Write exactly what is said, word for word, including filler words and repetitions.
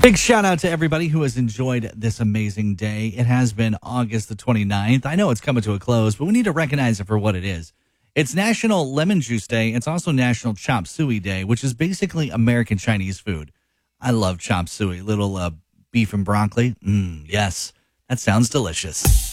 Big shout out to everybody who has enjoyed this amazing day. It has been August the twenty-ninth. I know it's coming to a close, but we need to recognize it for what it is. It's National Lemon Juice Day. It's also National Chop Suey Day, which is basically American Chinese food. I love chop suey, little uh, beef and broccoli. Mmm, yes, that sounds delicious.